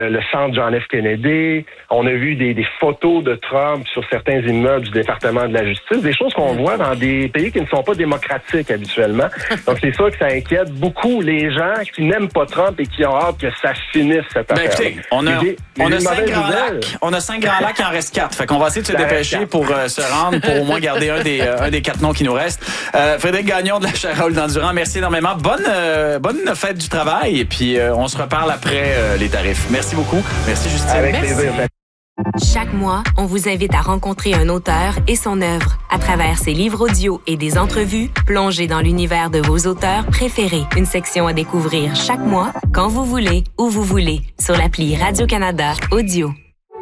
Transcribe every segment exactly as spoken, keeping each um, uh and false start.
le centre John F. Kennedy. On a vu des, des photos de Trump sur certains immeubles du département de la justice, des choses qu'on voit dans des pays qui ne sont pas démocratiques habituellement. Donc, c'est sûr que ça inquiète beaucoup les gens qui n'aiment pas Trump et qui ont hâte que ça finisse, cette ben, affaire. Écoutez, on a, des, on, a cinq grands lacs, on a cinq grands lacs, il en reste quatre. Fait qu'on va essayer de se dépêcher pour euh, se rendre, pour au moins garder un des, euh, un des quatre noms qui nous restent. Euh, Frédéric Gagnon de la Charole d'Endurant, merci énormément. Bonne, euh, bonne fête du travail et puis euh, on se reparle après euh, les tarifs. Merci beaucoup. Merci Justine. Avec Merci. plaisir. Chaque mois, on vous invite à rencontrer un auteur et son œuvre. À travers ses livres audio et des entrevues, plongez dans l'univers de vos auteurs préférés. Une section à découvrir chaque mois, quand vous voulez, où vous voulez, sur l'appli Radio-Canada Audio.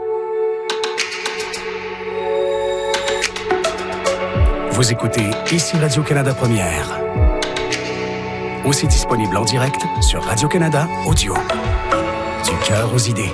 Vous écoutez Ici Radio-Canada Première. Aussi disponible en direct sur Radio-Canada Audio. Du cœur aux idées.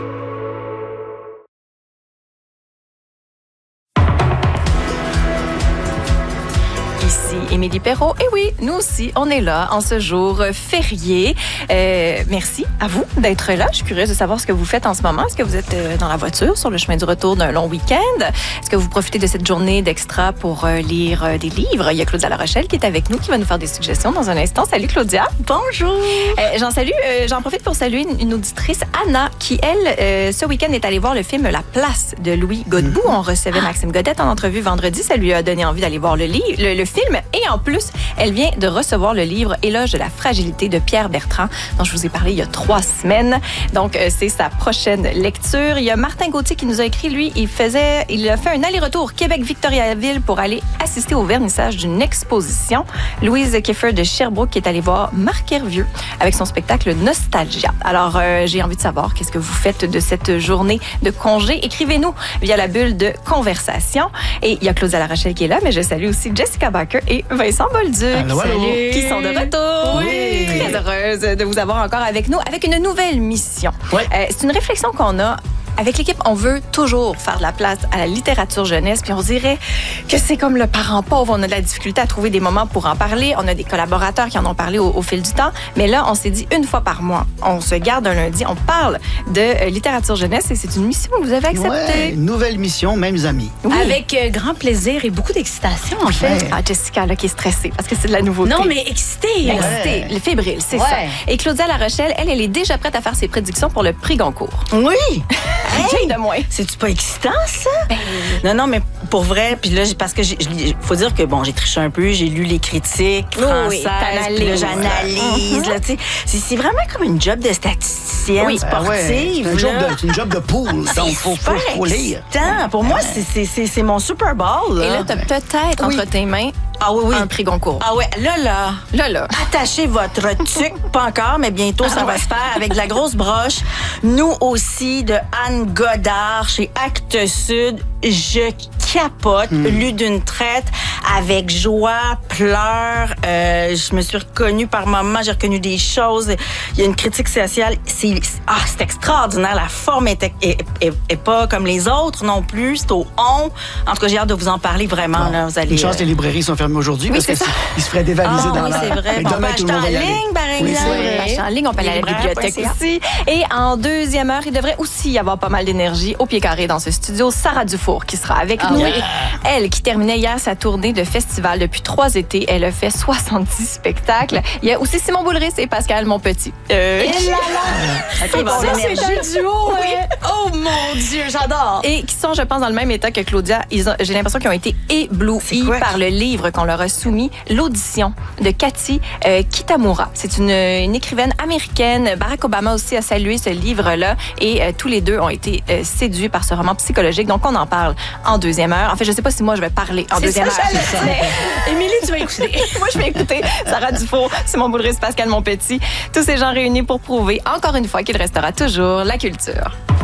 Ici Émilie Perrault. Et oui, nous aussi, on est là en ce jour férié. Euh, merci à vous d'être là. Je suis curieuse de savoir ce que vous faites en ce moment. Est-ce que vous êtes dans la voiture sur le chemin du retour d'un long week-end? Est-ce que vous profitez de cette journée d'extra pour lire des livres? Il y a Claudia Larochelle qui est avec nous, qui va nous faire des suggestions dans un instant. Salut Claudia. Bonjour. Euh, j'en salue, euh, j'en profite pour saluer une, une auditrice, Anna, qui, elle, euh, ce week-end est allée voir le film La Place de Louis Godbout. On recevait Maxime Godette en entrevue vendredi. Ça lui a donné envie d'aller voir le, li- le, le film. Et en plus, elle vient de recevoir le livre Éloge de la fragilité de Pierre Bertrand, dont je vous ai parlé il y a trois semaines. Donc, euh, c'est sa prochaine lecture. Il y a Martin Gauthier qui nous a écrit, lui, il faisait, il a fait un aller-retour Québec-Victoriaville pour aller assister au vernissage d'une exposition. Louise Kiefer de Sherbrooke qui est allée voir Marc Hervieux avec son spectacle Nostalgia. Alors, euh, j'ai envie de savoir qu'est-ce que vous faites de cette journée de congé. Écrivez-nous via la bulle de conversation. Et il y a Claudia Larochelle qui est là, mais je salue aussi Jessica Baker et Vincent Bolduc. Allô, allô. Salut. Qui sont de retour. Oui. Très heureuse de vous avoir encore avec nous avec une nouvelle mission. Oui. Euh, c'est une réflexion qu'on a. Avec l'équipe, on veut toujours faire de la place à la littérature jeunesse, puis on dirait que c'est comme le parent pauvre. On a de la difficulté à trouver des moments pour en parler. On a des collaborateurs qui en ont parlé au, au fil du temps. Mais là, on s'est dit une fois par mois, on se garde un lundi, on parle de euh, littérature jeunesse et c'est une mission que vous avez acceptée. Ouais, nouvelle mission, mêmes amis. Oui. Avec euh, grand plaisir et beaucoup d'excitation, en fait. Ouais. Ah, Jessica, là, qui est stressée parce que c'est de la nouveauté. Non, mais excitée. là. Excitée, le fébrile, c'est Ouais. ça. Et Claudia Larochelle, elle, elle est déjà prête à faire ses prédictions pour le prix Goncourt. Oui. Hey, de moins. C'est-tu pas excitant, ça? Non, non, mais pour vrai, puis là, j'ai- parce que j'ai- il faut dire que, bon, j'ai triché un peu, j'ai lu les critiques Oui, oui, françaises, puis là, t'analyses. j'analyse, là, tu sais. C'est, c'est vraiment comme une job de statisticienne Oui. sportive. Ah ouais, c'est une job là. de, c'est une job de pool. Donc, faut, faut, Super faut lire. excitant. Pour moi, c'est, c'est, c'est, c'est mon Super Bowl. Et là, t'as peut-être Oui. entre tes mains Ah oui, oui. un prix Goncourt. Ah ouais, là, là. Là, là. Attachez votre tuque, pas encore, mais bientôt, ça va se faire avec de la grosse broche. Nous aussi, de Anne Godard, chez Actes Sud. Je capote, lu d'une traite, avec joie, pleurs. Euh, je me suis reconnue par moments, j'ai reconnu des choses. Il y a une critique sociale. C'est, ah, c'est extraordinaire. La forme est, est, est, est pas comme les autres non plus. C'est au on. En tout cas, j'ai hâte de vous en parler vraiment. Bon, Là, vous allez, une chance, euh, les librairies sont fermées aujourd'hui parce c'est que ça. ils se feraient dévaliser Ah dans oui, l'air. c'est vrai. Mais Bon, demain, on peut tout le monde va y acheter en aller. ligne, par Oui, exemple. c'est vrai. Acheter en ligne, on peut aller à la Libraire bibliothèque point c a. aussi. Et en deuxième heure, il devrait aussi y avoir pas mal d'énergie au pied carré dans ce studio. Sarah Dufour qui sera avec nous. yeah. Et elle qui terminait hier sa tournée de festival depuis trois étés. Elle a fait soixante-dix spectacles. Il y a aussi Simon Boulris et Pascal Monpetit. Euh, Et qui- là, là. OK, bon, Ça, l'énergie. c'est un duo. hein. Oh mon Dieu, j'adore. Et qui sont, je pense, dans le même état que Claudia. Ils ont- j'ai l'impression qu'ils ont été C'est éblouis quoi? par le livre qu'on leur a soumis, l'audition de Cathy euh, Kitamura. C'est une, une écrivaine américaine. Barack Obama aussi a salué ce livre-là et euh, tous les deux ont été euh, séduits par ce roman psychologique. Donc, on en parle en deuxième heure. En fait, je sais pas si moi, je vais parler en C'est deuxième ça, heure. j'allais dire. Émilie, tu vas écouter. Moi, je vais écouter Sarah Dufour, Simon Boulris, Pascal Monpetit. Tous ces gens réunis pour prouver, encore une fois, qu'il restera toujours la culture.